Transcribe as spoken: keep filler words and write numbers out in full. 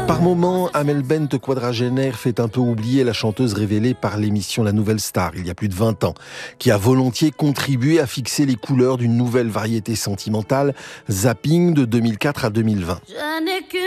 Par moments, Amel Bent, quadragénaire, fait un peu oublier la chanteuse révélée par l'émission La Nouvelle Star, il y a plus de vingt ans, qui a volontiers contribué à fixer les couleurs d'une nouvelle variété sentimentale, Zapping, de deux mille quatre à deux mille vingt.